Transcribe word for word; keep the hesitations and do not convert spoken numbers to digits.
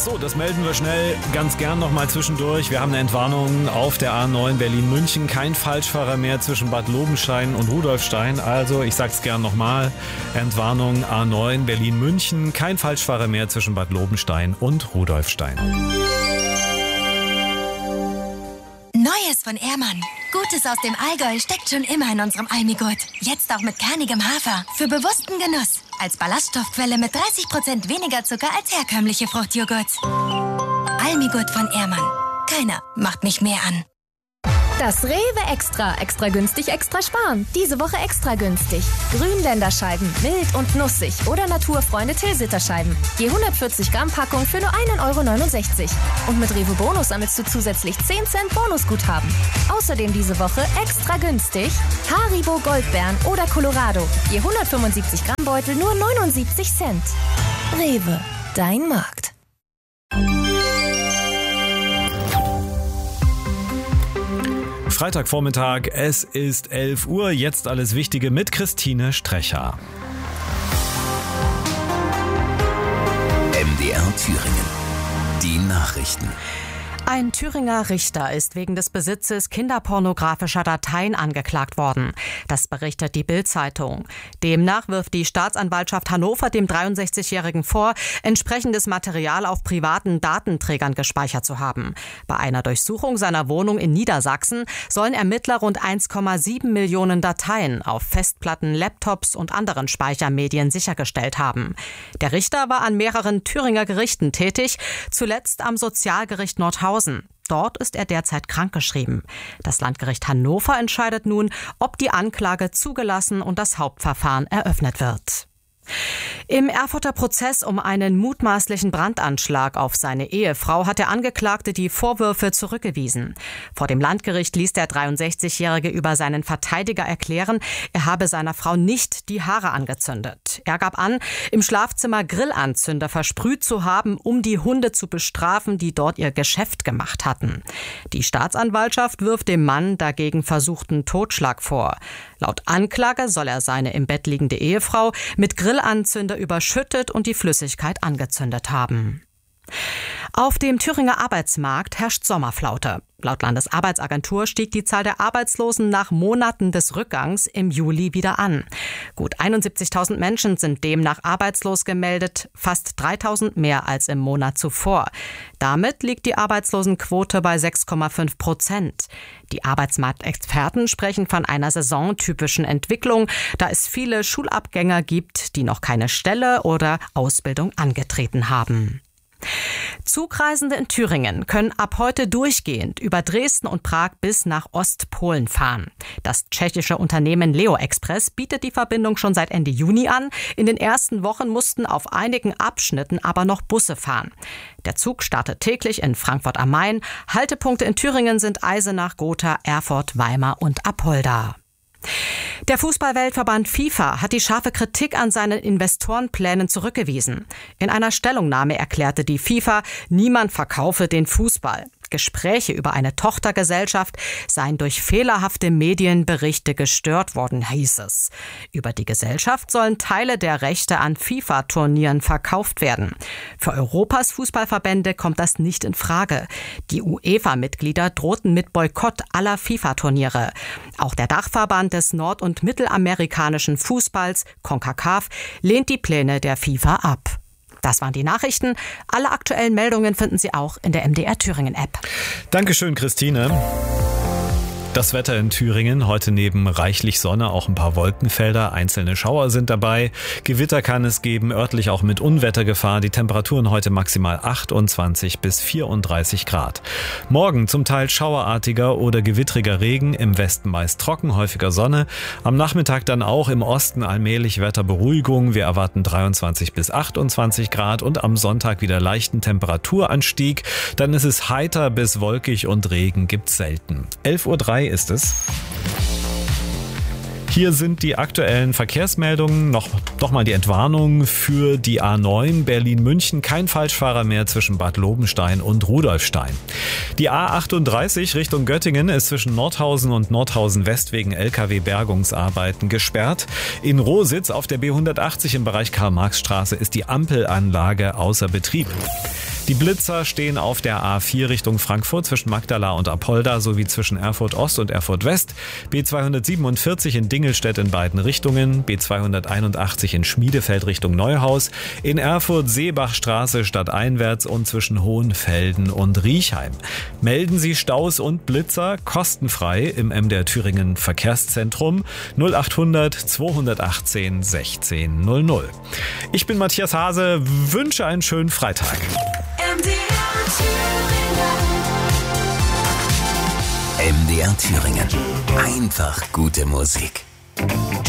So, das melden wir schnell ganz gern nochmal zwischendurch. Wir haben eine Entwarnung auf der A neun Berlin-München. Kein Falschfahrer mehr zwischen Bad Lobenstein und Rudolfstein. Also, ich sag's gern nochmal. Entwarnung A neun Berlin-München. Kein Falschfahrer mehr zwischen Bad Lobenstein und Rudolfstein. Neues von Ehrmann. Gutes aus dem Allgäu steckt schon immer in unserem Almigurt. Jetzt auch mit kernigem Hafer. Für bewussten Genuss. Als Ballaststoffquelle mit dreißig Prozent weniger Zucker als herkömmliche Fruchtjoghurts. Almigurt von Ehrmann. Keiner macht mich mehr an. Das Rewe Extra. Extra günstig, extra sparen. Diese Woche extra günstig. Grünländerscheiben, mild und nussig. Oder Naturfreunde Tilsiterscheiben. Je hundertvierzig Gramm Packung für nur ein Euro neunundsechzig. Und mit Rewe Bonus sammelst du zusätzlich zehn Cent Bonusguthaben. Außerdem diese Woche extra günstig Haribo Goldbeeren oder Colorado. Je hundertfünfundsiebzig Gramm Beutel nur neunundsiebzig Cent. Rewe, dein Markt. Freitagvormittag, es ist elf Uhr, jetzt alles Wichtige mit Christine Strecher. M D R Thüringen. Die Nachrichten. Ein Thüringer Richter ist wegen des Besitzes kinderpornografischer Dateien angeklagt worden. Das berichtet die Bild-Zeitung. Demnach wirft die Staatsanwaltschaft Hannover dem dreiundsechzigjährigen vor, entsprechendes Material auf privaten Datenträgern gespeichert zu haben. Bei einer Durchsuchung seiner Wohnung in Niedersachsen sollen Ermittler rund eins Komma sieben Millionen Dateien auf Festplatten, Laptops und anderen Speichermedien sichergestellt haben. Der Richter war an mehreren Thüringer Gerichten tätig, zuletzt am Sozialgericht Nordhausen. Dort ist er derzeit krankgeschrieben. Das Landgericht Hannover entscheidet nun, ob die Anklage zugelassen und das Hauptverfahren eröffnet wird. Im Erfurter Prozess um einen mutmaßlichen Brandanschlag auf seine Ehefrau hat der Angeklagte die Vorwürfe zurückgewiesen. Vor dem Landgericht ließ der dreiundsechzigjährige über seinen Verteidiger erklären, er habe seiner Frau nicht die Haare angezündet. Er gab an, im Schlafzimmer Grillanzünder versprüht zu haben, um die Hunde zu bestrafen, die dort ihr Geschäft gemacht hatten. Die Staatsanwaltschaft wirft dem Mann dagegen versuchten Totschlag vor. Laut Anklage soll er seine im Bett liegende Ehefrau mit Grillanzünder überschüttet und die Flüssigkeit angezündet haben. Auf dem Thüringer Arbeitsmarkt herrscht Sommerflaute. Laut Landesarbeitsagentur stieg die Zahl der Arbeitslosen nach Monaten des Rückgangs im Juli wieder an. Gut einundsiebzigtausend Menschen sind demnach arbeitslos gemeldet, fast dreitausend mehr als im Monat zuvor. Damit liegt die Arbeitslosenquote bei sechs Komma fünf Prozent. Die Arbeitsmarktexperten sprechen von einer saisontypischen Entwicklung, da es viele Schulabgänger gibt, die noch keine Stelle oder Ausbildung angetreten haben. Zugreisende in Thüringen können ab heute durchgehend über Dresden und Prag bis nach Ostpolen fahren. Das tschechische Unternehmen Leo Express bietet die Verbindung schon seit Ende Juni an. In den ersten Wochen mussten auf einigen Abschnitten aber noch Busse fahren. Der Zug startet täglich in Frankfurt am Main. Haltepunkte in Thüringen sind Eisenach, Gotha, Erfurt, Weimar und Apolda. Der Fußball-Weltverband FIFA hat die scharfe Kritik an seinen Investorenplänen zurückgewiesen. In einer Stellungnahme erklärte die FIFA, niemand verkaufe den Fußball. Gespräche über eine Tochtergesellschaft seien durch fehlerhafte Medienberichte gestört worden, hieß es. Über die Gesellschaft sollen Teile der Rechte an FIFA-Turnieren verkauft werden. Für Europas Fußballverbände kommt das nicht in Frage. Die UEFA-Mitglieder drohten mit Boykott aller FIFA-Turniere. Auch der Dachverband des nord- und mittelamerikanischen Fußballs, CONCACAF, lehnt die Pläne der FIFA ab. Das waren die Nachrichten. Alle aktuellen Meldungen finden Sie auch in der M D R Thüringen App. Dankeschön, Christine. Das Wetter in Thüringen, heute neben reichlich Sonne auch ein paar Wolkenfelder, einzelne Schauer sind dabei. Gewitter kann es geben, örtlich auch mit Unwettergefahr. Die Temperaturen heute maximal achtundzwanzig bis vierunddreißig Grad. Morgen zum Teil schauerartiger oder gewittriger Regen, im Westen meist trocken, häufiger Sonne. Am Nachmittag dann auch im Osten allmählich Wetterberuhigung. Wir erwarten dreiundzwanzig bis achtundzwanzig Grad und am Sonntag wieder leichten Temperaturanstieg. Dann ist es heiter bis wolkig und Regen gibt's selten. elf Uhr drei ist es. Hier sind die aktuellen Verkehrsmeldungen. Noch, noch mal die Entwarnung für die A neun Berlin-München. Kein Falschfahrer mehr zwischen Bad Lobenstein und Rudolfstein. Die A achtunddreißig Richtung Göttingen ist zwischen Nordhausen und Nordhausen West wegen L K W-Bergungsarbeiten gesperrt. In Rositz auf der B hundertachtzig im Bereich Karl-Marx-Straße ist die Ampelanlage außer Betrieb. Die Blitzer stehen auf der A vier Richtung Frankfurt zwischen Magdala und Apolda sowie zwischen Erfurt Ost und Erfurt West, B zweihundertsiebenundvierzig in Dingelstedt in beiden Richtungen, B zweihunderteinundachtzig in Schmiedefeld Richtung Neuhaus, in Erfurt Seebachstraße stadteinwärts und zwischen Hohenfelden und Riechheim. Melden Sie Staus und Blitzer kostenfrei im M D R Thüringen Verkehrszentrum null achthundert zweihundertachtzehn sechzehn null null. Ich bin Matthias Hase, wünsche einen schönen Freitag. M D R Thüringen. Einfach gute Musik.